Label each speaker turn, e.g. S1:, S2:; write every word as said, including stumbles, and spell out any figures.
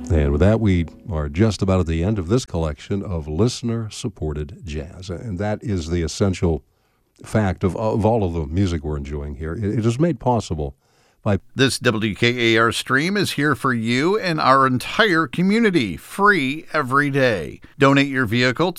S1: And with that, we are just about at the end of this collection of listener-supported jazz. And that is the essential fact of, of all of the music we're enjoying here. It, it is made possible by...
S2: This W K A R stream is here for you and our entire community, free every day. Donate your vehicle